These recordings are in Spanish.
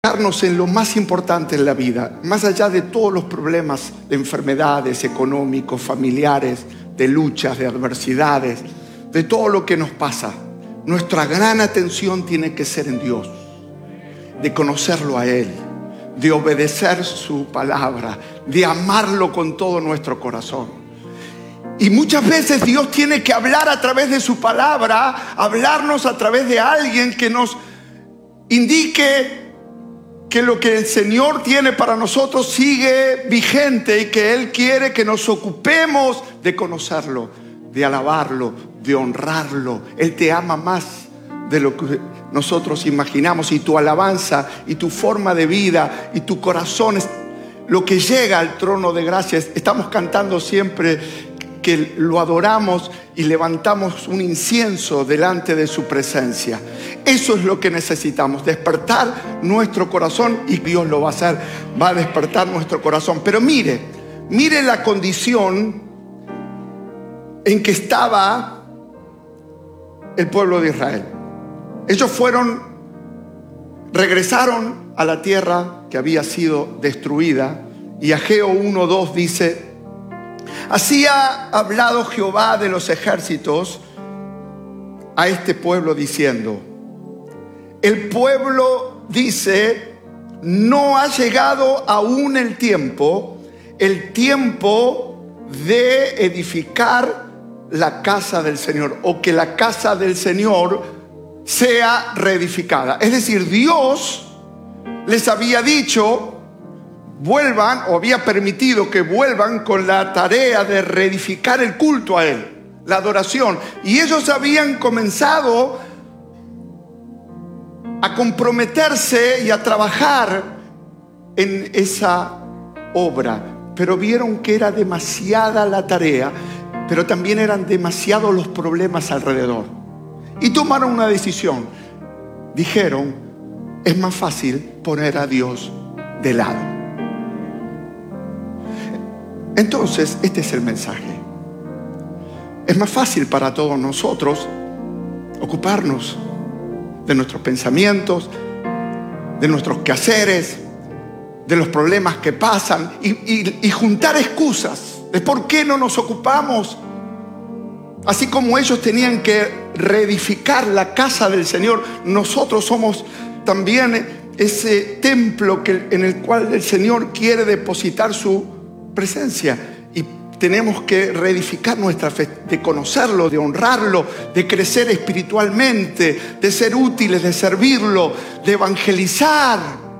enfocarnos en lo más importante en la vida, más allá de todos los problemas de enfermedades económicos, familiares, de luchas, de adversidades, de todo lo que nos pasa. Nuestra gran atención tiene que ser en Dios, de conocerlo a Él, de obedecer su palabra, de amarlo con todo nuestro corazón. Y muchas veces Dios tiene que hablar a través de su palabra, hablarnos a través de alguien que nos indique que lo que el Señor tiene para nosotros sigue vigente y que Él quiere que nos ocupemos de conocerlo, de alabarlo, de honrarlo. Él te ama más de lo que nosotros imaginamos, y tu alabanza y tu forma de vida y tu corazón es lo que llega al trono de gracia. Estamos cantando siempre que lo adoramos y levantamos un incienso delante de su presencia. Eso es lo que necesitamos, despertar nuestro corazón, y Dios lo va a hacer, va a despertar nuestro corazón. Pero mire la condición en que estaba el pueblo de Israel. Ellos regresaron a la tierra que había sido destruida, y Ageo 1:2 dice: así ha hablado Jehová de los ejércitos a este pueblo diciendo. El pueblo dice: no ha llegado aún el tiempo de edificar la casa del Señor, o que la casa del Señor sea reedificada. Es decir, Dios les había dicho: vuelvan, o había permitido que vuelvan con la tarea de reedificar el culto a Él, la adoración. Y ellos habían comenzado a comprometerse y a trabajar en esa obra, pero vieron que era demasiada la tarea, pero también eran demasiados los problemas alrededor, y tomaron una decisión. Dijeron: es más fácil poner a Dios de lado. Entonces, este es el mensaje. Es más fácil para todos nosotros ocuparnos de nuestros pensamientos, de nuestros quehaceres, de los problemas que pasan, y juntar excusas de por qué no nos ocupamos. Así como ellos tenían que reedificar la casa del Señor, nosotros somos también ese templo en el cual el Señor quiere depositar su presencia, y tenemos que reedificar nuestra fe, de conocerlo, de honrarlo, de crecer espiritualmente, de ser útiles, de servirlo, de evangelizar.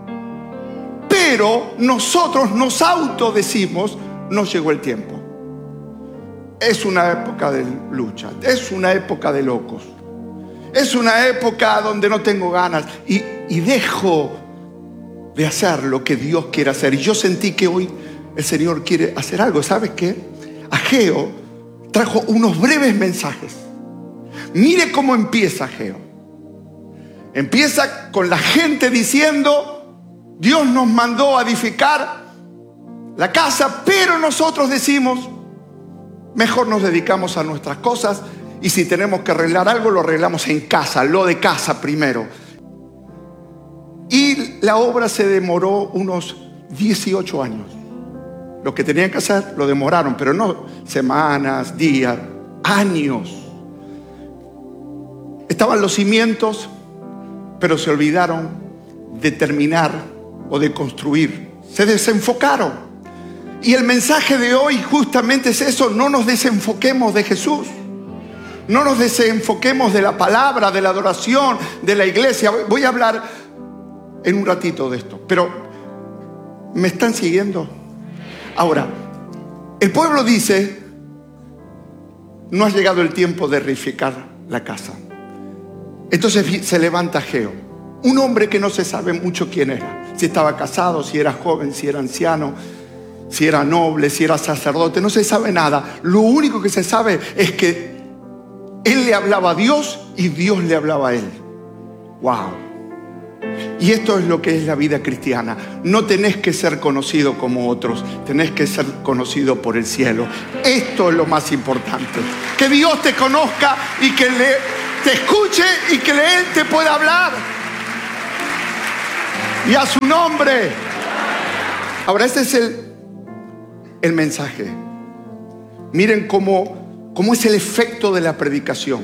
Pero nosotros nos autodecimos: no llegó el tiempo. Es una época de lucha, es una época de locos, es una época donde no tengo ganas, y dejo de hacer lo que Dios quiere hacer. Y yo sentí que hoy el Señor quiere hacer algo. ¿Sabes qué? Ageo trajo unos breves mensajes. Mire cómo empieza Ageo. Empieza con la gente diciendo: Dios nos mandó a edificar la casa, pero nosotros decimos: mejor nos dedicamos a nuestras cosas, y si tenemos que arreglar algo, lo arreglamos en casa, lo de casa primero. Y la obra se demoró unos 18 años. Lo que tenían que hacer lo demoraron, pero no semanas, días, años. Estaban los cimientos, pero se olvidaron de terminar o de construir. Se desenfocaron. Y el mensaje de hoy justamente es eso: no nos desenfoquemos de Jesús. No nos desenfoquemos de la palabra, de la adoración, de la iglesia. Voy a hablar en un ratito de esto, pero ¿me están siguiendo? Ahora, el pueblo dice: no ha llegado el tiempo de reedificar la casa. Entonces se levanta Ageo, un hombre que no se sabe mucho quién era, si estaba casado, si era joven, si era anciano, si era noble, si era sacerdote. No se sabe nada. Lo único que se sabe es que él le hablaba a Dios y Dios le hablaba a él. ¡Wow! Y esto es lo que es la vida cristiana. No tenés que ser conocido como otros, tenés que ser conocido por el cielo. Esto es lo más importante. Que Dios te conozca y que te escuche, y que Él te pueda hablar. Y a su nombre. Ahora, este es el mensaje. Miren cómo es el efecto de la predicación.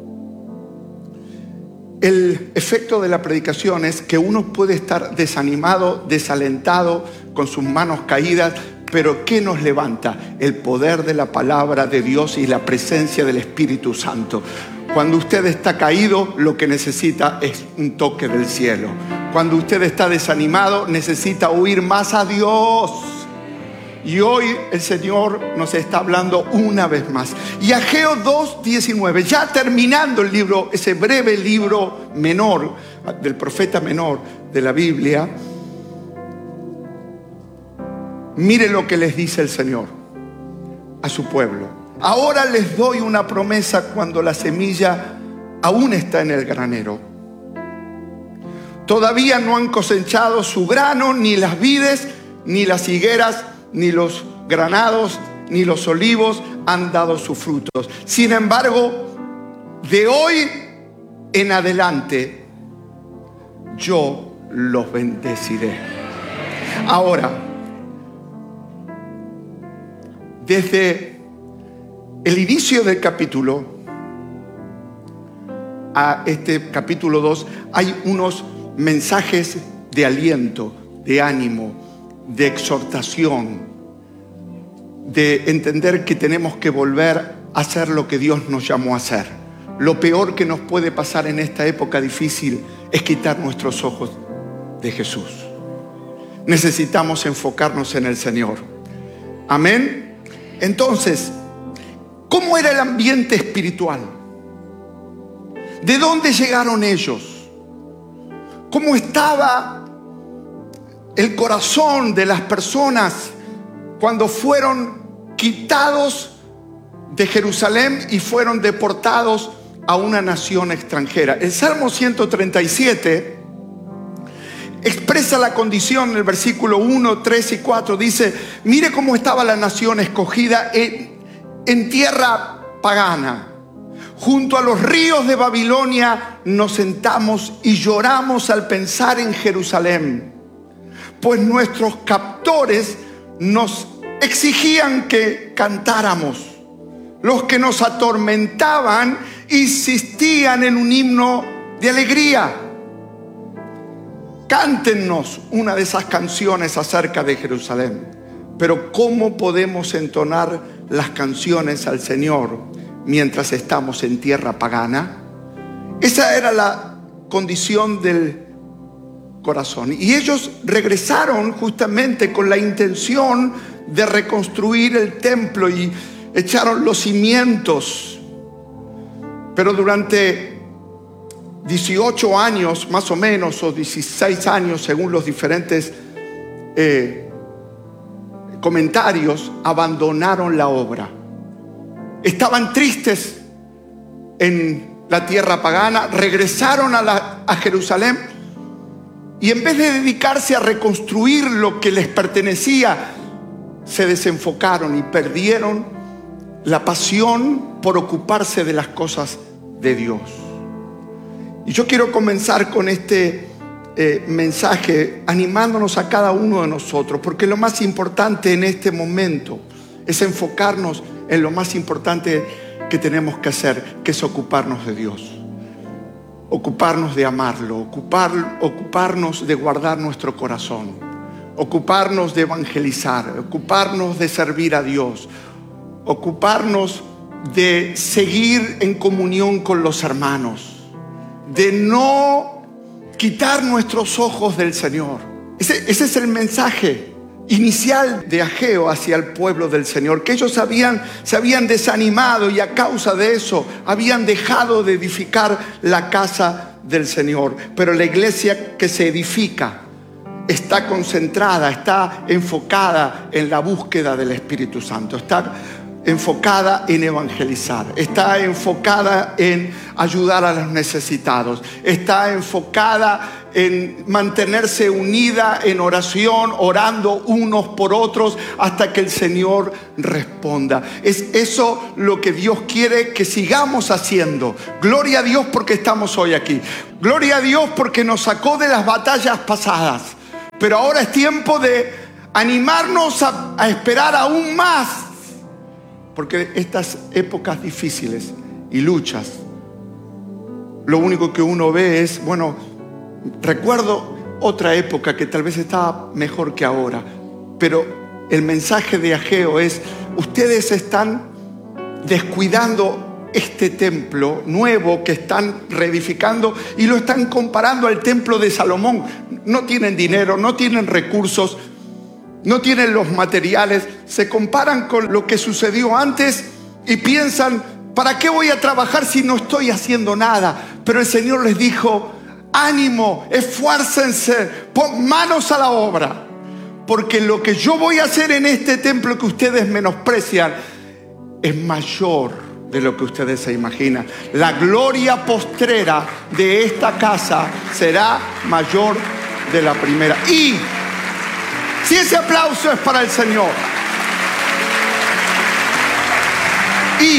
El efecto de la predicación es que uno puede estar desanimado, desalentado, con sus manos caídas, pero ¿qué nos levanta? El poder de la palabra de Dios y la presencia del Espíritu Santo. Cuando usted está caído, lo que necesita es un toque del cielo. Cuando usted está desanimado, necesita oír más a Dios. Y hoy el Señor nos está hablando una vez más. Y Ageo 2:19, ya terminando el libro, ese breve libro menor, del profeta menor de la Biblia, mire lo que les dice el Señor a su pueblo. Ahora les doy una promesa cuando la semilla aún está en el granero. Todavía no han cosechado su grano, ni las vides, ni las higueras, ni los granados, ni los olivos han dado sus frutos. Sin embargo, de hoy en adelante, yo los bendeciré. Ahora, desde el inicio del capítulo a este capítulo 2, hay unos mensajes de aliento, de ánimo, de exhortación, de entender que tenemos que volver a hacer lo que Dios nos llamó a hacer. Lo peor que nos puede pasar en esta época difícil es quitar nuestros ojos de Jesús. Necesitamos enfocarnos en el Señor. Amén. Entonces, ¿cómo era el ambiente espiritual? ¿De dónde llegaron ellos? ¿Cómo estaba el corazón de las personas cuando fueron quitados de Jerusalén y fueron deportados a una nación extranjera? El Salmo 137 expresa la condición en el versículo 1, 3 y 4. Dice: mire cómo estaba la nación escogida en tierra pagana. Junto a los ríos de Babilonia nos sentamos y lloramos al pensar en Jerusalén, pues nuestros captores nos exigían que cantáramos. Los que nos atormentaban insistían en un himno de alegría. Cántennos una de esas canciones acerca de Jerusalén. Pero ¿cómo podemos entonar las canciones al Señor mientras estamos en tierra pagana? Esa era la condición del corazón. Y ellos regresaron justamente con la intención de reconstruir el templo y echaron los cimientos. Pero durante 18 años más o menos, o 16 años según los diferentes comentarios, abandonaron la obra. Estaban tristes en la tierra pagana, regresaron a Jerusalén y en vez de dedicarse a reconstruir lo que les pertenecía, se desenfocaron y perdieron la pasión por ocuparse de las cosas de Dios. Y yo quiero comenzar con este mensaje animándonos a cada uno de nosotros, porque lo más importante en este momento es enfocarnos en lo más importante que tenemos que hacer, que es ocuparnos de Dios, ocuparnos de amarlo, ocuparnos de guardar nuestro corazón, ocuparnos de evangelizar, ocuparnos de servir a Dios, ocuparnos de seguir en comunión con los hermanos, de no quitar nuestros ojos del Señor. Ese es el mensaje inicial de Ageo hacia el pueblo del Señor, que ellos se habían desanimado y a causa de eso habían dejado de edificar la casa del Señor. Pero la iglesia que se edifica está concentrada, está enfocada en la búsqueda del Espíritu Santo, está enfocada en evangelizar, está enfocada en ayudar a los necesitados, está enfocada en mantenerse unida en oración, orando unos por otros hasta que el Señor responda. Es eso lo que Dios quiere que sigamos haciendo. Gloria a Dios porque estamos hoy aquí. Gloria a Dios porque nos sacó de las batallas pasadas. Pero ahora es tiempo de animarnos a esperar aún más. Porque estas épocas difíciles y luchas, lo único que uno ve es, recuerdo otra época que tal vez estaba mejor que ahora, pero el mensaje de Ageo es: ustedes están descuidando este templo nuevo que están reedificando y lo están comparando al templo de Salomón. No tienen dinero, no tienen recursos, no tienen los materiales, se comparan con lo que sucedió antes y piensan: ¿para qué voy a trabajar si no estoy haciendo nada? Pero el Señor les dijo: ánimo, esfuércense, pon manos a la obra, porque lo que yo voy a hacer en este templo que ustedes menosprecian es mayor de lo que ustedes se imaginan. La gloria postrera de esta casa será mayor de la primera. Y si ese aplauso es para el Señor. Y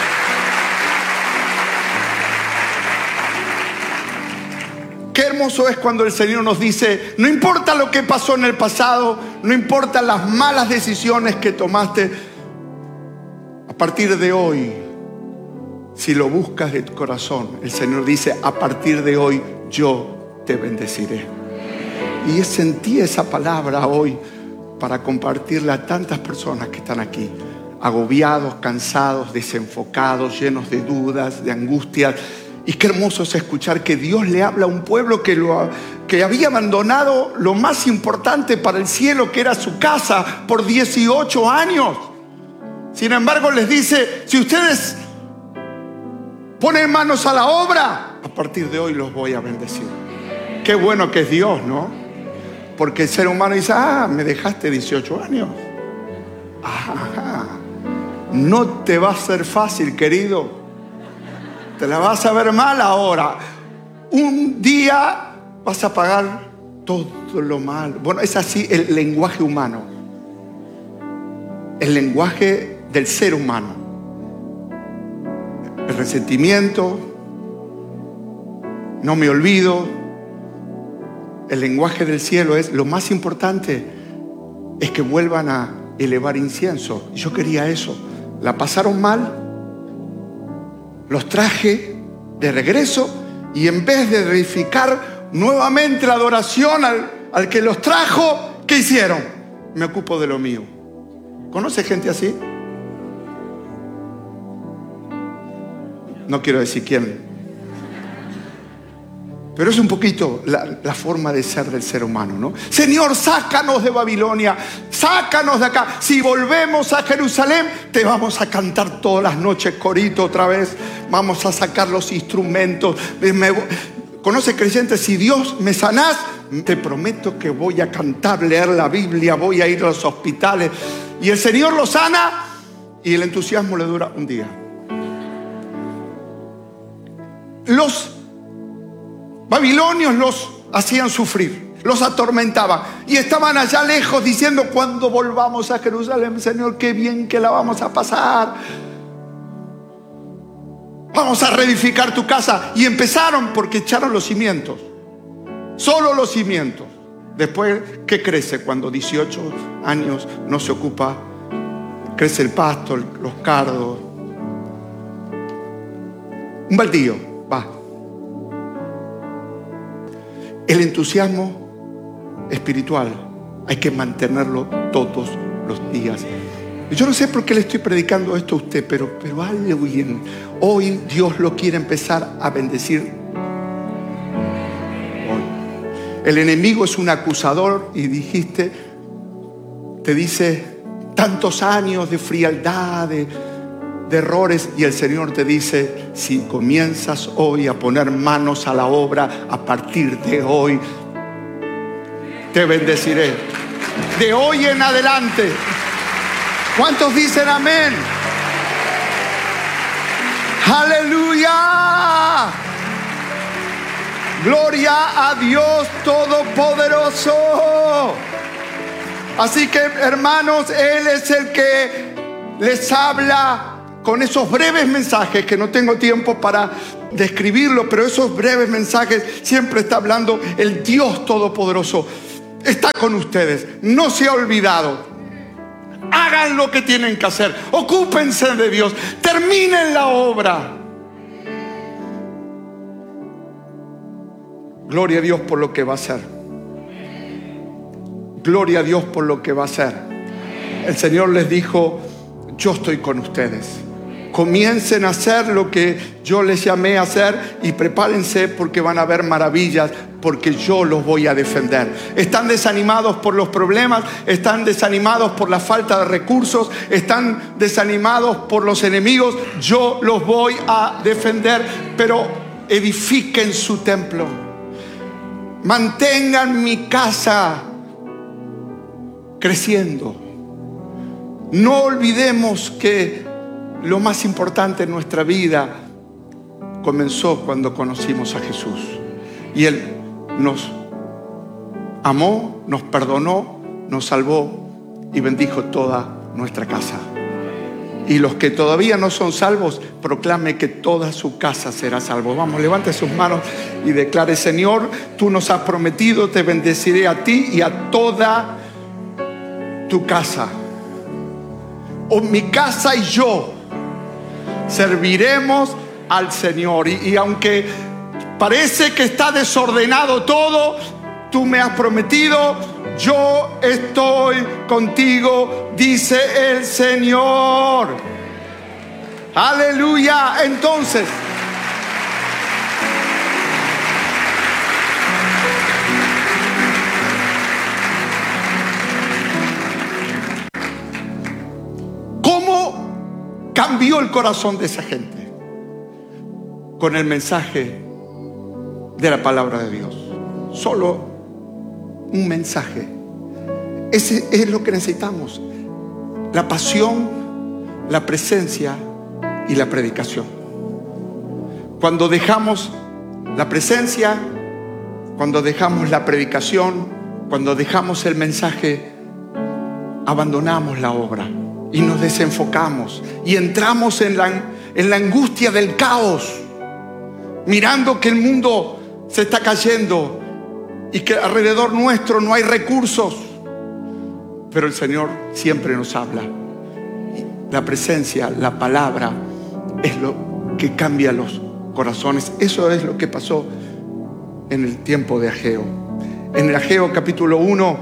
qué hermoso es cuando el Señor nos dice: no importa lo que pasó en el pasado, no importa las malas decisiones que tomaste, a partir de hoy, si lo buscas de tu corazón, el Señor dice: a partir de hoy yo te bendeciré. Y sentí esa palabra hoy para compartirla a tantas personas que están aquí, agobiados, cansados, desenfocados, llenos de dudas, de angustias. Y qué hermoso es escuchar que Dios le habla a un pueblo que había abandonado lo más importante para el cielo, que era su casa, por 18 años. Sin embargo, les dice: si ustedes ponen manos a la obra, a partir de hoy los voy a bendecir. Qué bueno que es Dios, ¿no? Porque el ser humano dice: me dejaste 18 años. No te va a ser fácil, querido. Te la vas a ver mal ahora. Un día vas a pagar todo lo mal. Bueno, es así el lenguaje humano. El lenguaje del ser humano. El resentimiento. No me olvido. El lenguaje del cielo es: lo más importante es que vuelvan a elevar incienso. Y yo quería eso. La pasaron mal, los traje de regreso, y en vez de edificar nuevamente la adoración al que los trajo, ¿qué hicieron? Me ocupo de lo mío. ¿Conoce gente así? No quiero decir quién. Pero es un poquito la forma de ser del ser humano, ¿no? Señor, sácanos de Babilonia, sácanos de acá. Si volvemos a Jerusalén, te vamos a cantar todas las noches corito otra vez. Vamos a sacar los instrumentos. ¿Conoce, creyente? Si Dios me sanás, te prometo que voy a cantar, leer la Biblia, voy a ir a los hospitales. Y el Señor lo sana y el entusiasmo le dura un día. Los babilonios los hacían sufrir, los atormentaban y estaban allá lejos diciendo: cuando volvamos a Jerusalén, Señor, qué bien que la vamos a pasar, vamos a reedificar tu casa. Y empezaron porque echaron los cimientos, solo los cimientos. Después, ¿qué crece cuando 18 años no se ocupa? Crece el pasto, los cardos, un baldío, va. El entusiasmo espiritual hay que mantenerlo todos los días. Yo no sé por qué le estoy predicando esto a usted, pero alguien hoy Dios lo quiere empezar a bendecir. Hoy. El enemigo es un acusador y te dice tantos años de frialdad, de errores, y el Señor te dice: si comienzas hoy a poner manos a la obra, a partir de hoy te bendeciré. De hoy en adelante. ¿Cuántos dicen amén? Aleluya. Gloria a Dios Todopoderoso. Así que, hermanos, Él es el que les habla con esos breves mensajes, que no tengo tiempo para describirlo, pero esos breves mensajes siempre está hablando el Dios Todopoderoso. Está con ustedes, no se ha olvidado. Hagan lo que tienen que hacer, ocúpense de Dios, terminen la obra. Gloria a Dios por lo que va a hacer. Gloria a Dios por lo que va a hacer. El Señor les dijo: yo estoy con ustedes. Comiencen a hacer lo que yo les llamé a hacer y prepárense, porque van a ver maravillas, porque yo los voy a defender. Están desanimados por los problemas, están desanimados por la falta de recursos, están desanimados por los enemigos. Yo los voy a defender, pero edifiquen su templo. Mantengan mi casa creciendo. No olvidemos que lo más importante en nuestra vida comenzó cuando conocimos a Jesús. Y Él nos amó, nos perdonó, nos salvó y bendijo toda nuestra casa. Y los que todavía no son salvos, proclame que toda su casa será salvo. Vamos, levante sus manos y declare: Señor, tú nos has prometido, te bendeciré a ti y a toda tu casa. O mi casa y yo serviremos al Señor. Y aunque parece que está desordenado todo, tú me has prometido: yo estoy contigo, dice el Señor. Aleluya. Entonces, ¿cómo cambió el corazón de esa gente? Con el mensaje de la palabra de Dios. Solo un mensaje. Ese es lo que necesitamos: la pasión, la presencia y la predicación. Cuando dejamos la presencia, cuando dejamos la predicación, cuando dejamos el mensaje, abandonamos la obra y nos desenfocamos y entramos en la angustia del caos, mirando que el mundo se está cayendo y que alrededor nuestro no hay recursos. Pero el Señor siempre nos habla. La presencia, la palabra es lo que cambia los corazones. Eso es lo que pasó en el tiempo de Ageo. En el Ageo capítulo 1,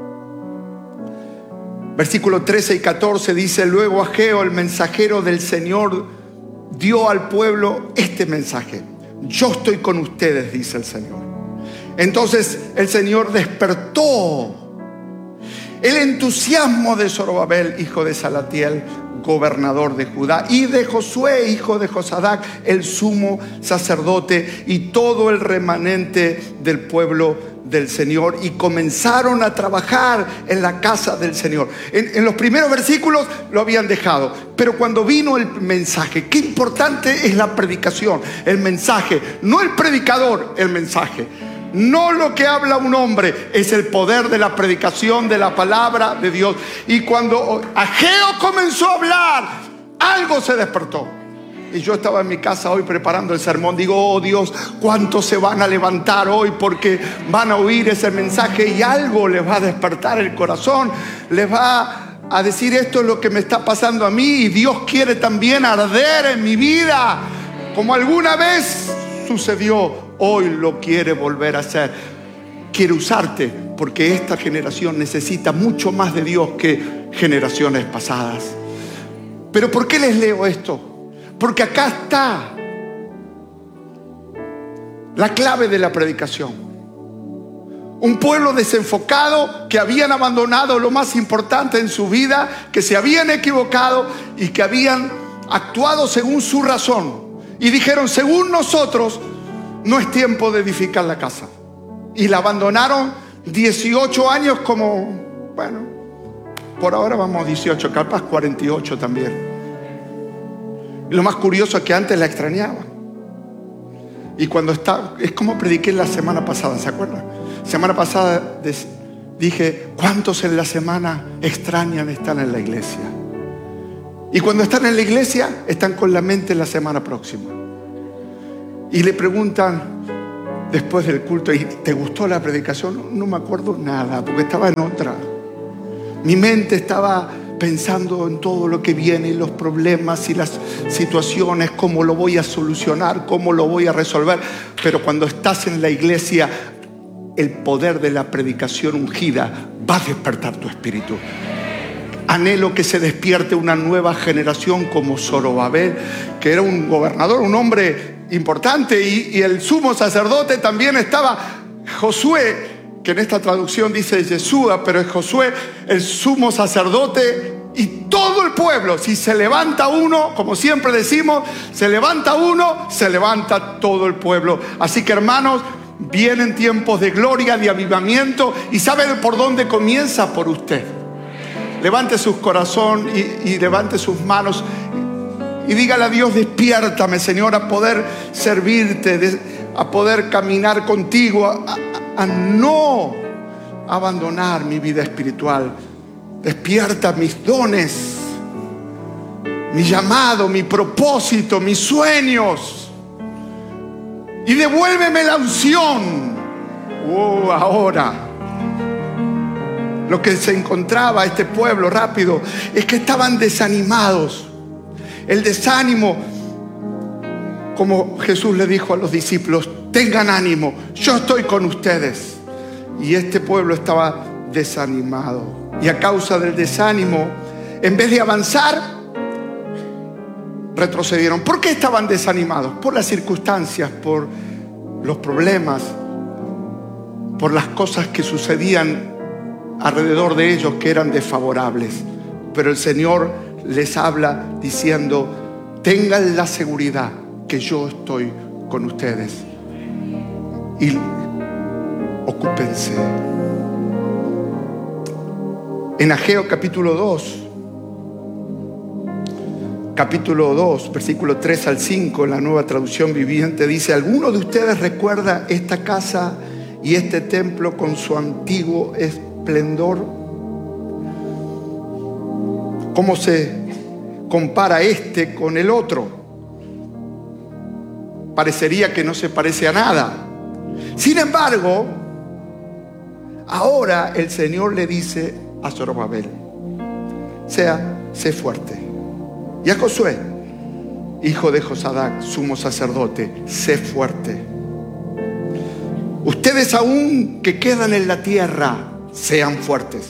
versículos 13 y 14 dice: luego Ageo, el mensajero del Señor, dio al pueblo este mensaje: yo estoy con ustedes, dice el Señor. Entonces el Señor despertó el entusiasmo de Zorobabel, hijo de Salatiel, gobernador de Judá, y de Josué, hijo de Josadac, el sumo sacerdote, y todo el remanente del pueblo del Señor, y comenzaron a trabajar en la casa del Señor. En los primeros versículos lo habían dejado, pero cuando vino el mensaje, qué importante es la predicación, el mensaje, no el predicador, el mensaje. No lo que habla un hombre, es el poder de la predicación de la palabra de Dios. Y cuando Ageo comenzó a hablar, algo se despertó. Y yo estaba en mi casa hoy preparando el sermón. Digo: oh Dios, ¿cuántos se van a levantar hoy? Porque van a oír ese mensaje y algo les va a despertar el corazón. Les va a decir: esto es lo que me está pasando a mí, y Dios quiere también arder en mi vida, como alguna vez sucedió. Hoy lo quiere volver a hacer. Quiere usarte, porque esta generación necesita mucho más de Dios que generaciones pasadas. Pero ¿por qué les leo esto? Porque acá está la clave de la predicación. Un pueblo desenfocado, que habían abandonado lo más importante en su vida, que se habían equivocado y que habían actuado según su razón. Y dijeron: según nosotros, no es tiempo de edificar la casa. Y la abandonaron 18 años como, bueno, por ahora vamos 18, capaz 48 también. Y lo más curioso es que antes la extrañaba. Y cuando está, es como prediqué la semana pasada, ¿se acuerdan? Semana pasada dije, ¿cuántos en la semana extrañan estar en la iglesia? Y cuando están en la iglesia, están con la mente en la semana próxima. Y le preguntan después del culto, ¿y te gustó la predicación? No me acuerdo nada, porque estaba en otra. Mi mente estaba pensando en todo lo que viene, y los problemas y las situaciones, cómo lo voy a solucionar, cómo lo voy a resolver. Pero cuando estás en la iglesia, el poder de la predicación ungida va a despertar tu espíritu. Anhelo que se despierte una nueva generación como Zorobabel, que era un gobernador, un hombre importante, y el sumo sacerdote también estaba. Josué, que en esta traducción dice Yeshua, pero es Josué, el sumo sacerdote, y todo el pueblo. Si se levanta uno, como siempre decimos, se levanta uno, se levanta todo el pueblo. Así que, hermanos, vienen tiempos de gloria, de avivamiento, y ¿saben por dónde comienza? Por usted. Levante su corazón y levante sus manos y dígale a Dios: despiértame, Señor, a poder servirte, a poder caminar contigo, a no abandonar mi vida espiritual. Despierta mis dones, mi llamado, mi propósito, mis sueños, y devuélveme la unción. Ahora, lo que se encontraba este pueblo rápido es que estaban desanimados. El desánimo, como Jesús le dijo a los discípulos: tengan ánimo, yo estoy con ustedes. Y este pueblo estaba desanimado. Y a causa del desánimo, en vez de avanzar, retrocedieron. ¿Por qué estaban desanimados? Por las circunstancias, por los problemas, por las cosas que sucedían alrededor de ellos que eran desfavorables. Pero el Señor les habla diciendo: tengan la seguridad que yo estoy con ustedes, y ocúpense. En Ageo capítulo 2, versículo 3 al 5, en la Nueva Traducción Viviente, dice: ¿alguno de ustedes recuerda esta casa y este templo con su antiguo esplendor? ¿Cómo se compara este con el otro? Parecería que no se parece a nada. Sin embargo, ahora el Señor le dice a Zorobabel: sé fuerte. Y a Josué, hijo de Josadac, sumo sacerdote: sé fuerte. Ustedes aún que quedan en la tierra, sean fuertes.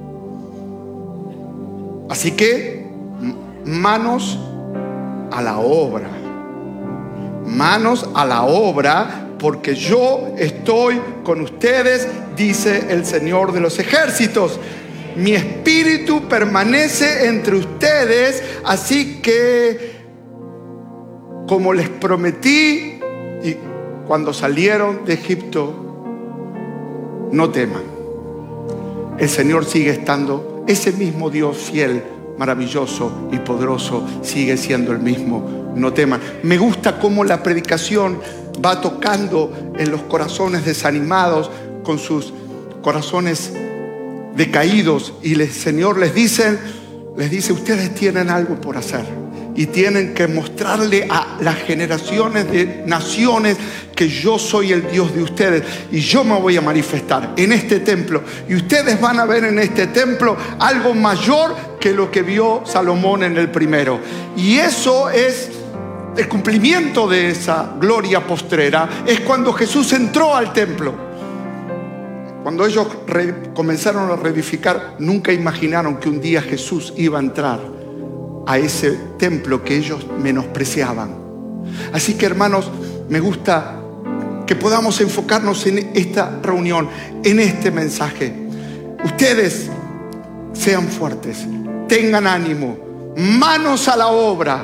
Así que, manos a la obra. Manos a la obra, porque yo estoy con ustedes, dice el Señor de los ejércitos. Mi espíritu permanece entre ustedes, así que, como les prometí y cuando salieron de Egipto, no teman. El Señor sigue estando, ese mismo Dios fiel, maravilloso y poderoso, sigue siendo el mismo. No teman. Me gusta cómo la predicación va tocando en los corazones desanimados, con sus corazones decaídos, y el Señor les dice: ustedes tienen algo por hacer, y tienen que mostrarle a las generaciones de naciones que yo soy el Dios de ustedes, y yo me voy a manifestar en este templo, y ustedes van a ver en este templo algo mayor que lo que vio Salomón en el primero. Y eso es el cumplimiento de esa gloria postrera. Es cuando Jesús entró al templo. Cuando ellos comenzaron a reedificar, nunca imaginaron que un día Jesús iba a entrar a ese templo que ellos menospreciaban. Así que, hermanos, me gusta que podamos enfocarnos en esta reunión, en este mensaje. Ustedes sean fuertes, tengan ánimo, manos a la obra.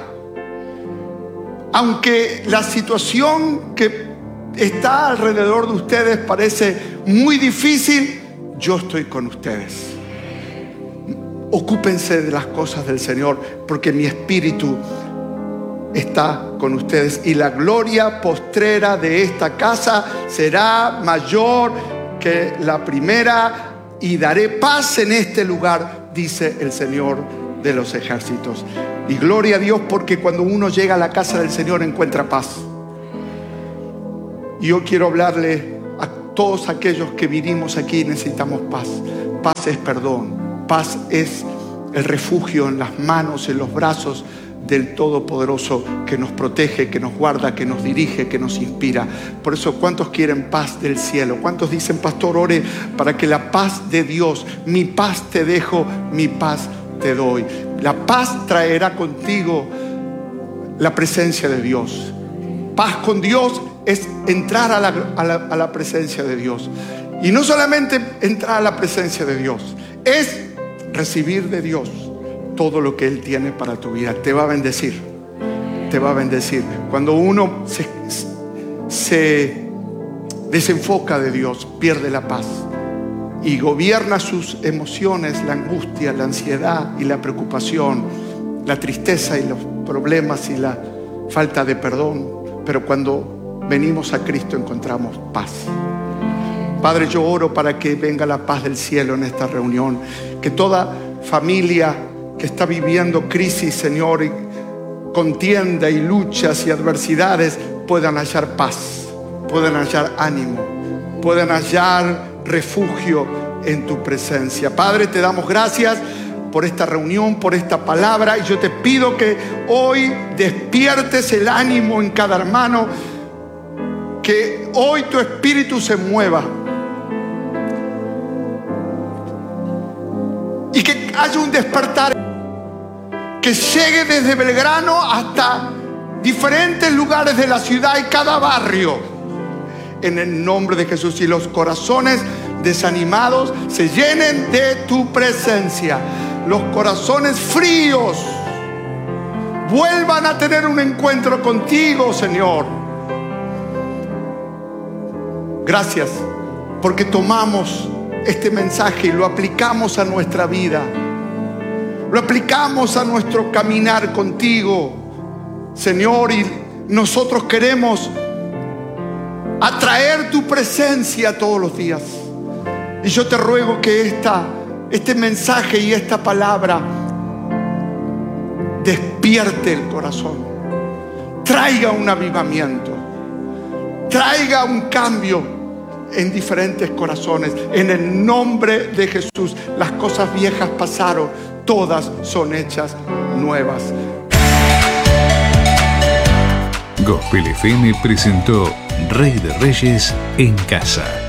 Aunque la situación que está alrededor de ustedes parece muy difícil, yo estoy con ustedes. Ocúpense de las cosas del Señor, porque mi espíritu está con ustedes y la gloria postrera de esta casa será mayor que la primera y daré paz en este lugar, dice el Señor de los ejércitos. Y gloria a Dios, porque cuando uno llega a la casa del Señor encuentra paz. Y yo quiero hablarle a todos aquellos que vinimos aquí, necesitamos paz. Paz es perdón, paz es el refugio en las manos, en los brazos del Todopoderoso, que nos protege, que nos guarda, que nos dirige, que nos inspira. Por eso, ¿cuántos quieren paz del cielo? ¿Cuántos dicen, pastor, ore para que la paz de Dios, mi paz te dejo, mi paz te doy? La paz traerá contigo la presencia de Dios. Paz con Dios es entrar a la presencia de Dios. Y no solamente entrar a la presencia de Dios, es recibir de Dios todo lo que Él tiene para tu vida. Te va a bendecir. Te va a bendecir. Cuando uno se desenfoca de Dios, pierde la paz y gobierna sus emociones, la angustia, la ansiedad y la preocupación, la tristeza y los problemas y la falta de perdón. Pero cuando venimos a Cristo encontramos paz. Padre, yo oro para que venga la paz del cielo en esta reunión, que toda familia que está viviendo crisis, Señor, y contienda y luchas y adversidades, puedan hallar paz, puedan hallar ánimo, puedan hallar refugio en tu presencia. Padre, te damos gracias por esta reunión, por esta palabra, y yo te pido que hoy despiertes el ánimo en cada hermano, que hoy tu espíritu se mueva y que haya un despertar que llegue desde Belgrano hasta diferentes lugares de la ciudad y cada barrio, en el nombre de Jesús. Y los corazones desanimados se llenen de tu presencia. Los corazones fríos vuelvan a tener un encuentro contigo, Señor. Gracias porque tomamos este mensaje y lo aplicamos a nuestra vida, lo aplicamos a nuestro caminar contigo, Señor, y nosotros queremos atraer tu presencia todos los días. Y yo te ruego que este mensaje y esta palabra despierte el corazón, traiga un avivamiento, traiga un cambio en diferentes corazones. En el nombre de Jesús, las cosas viejas pasaron, todas son hechas nuevas. Gospel FM presentó Rey de Reyes en Casa.